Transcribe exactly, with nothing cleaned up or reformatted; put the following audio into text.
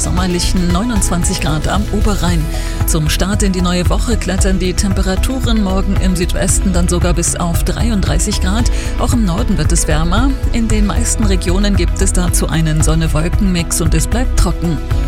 sommerlichen neunundzwanzig Grad am Oberrhein. Zum Start in die neue Woche klettern die Temperaturen morgen im Südwesten dann sogar bis auf dreiunddreißig Grad. Auch im Norden wird es wärmer. In den meisten Regionen gibt es dazu einen Sonne-Wolken-Mix und es bleibt trocken.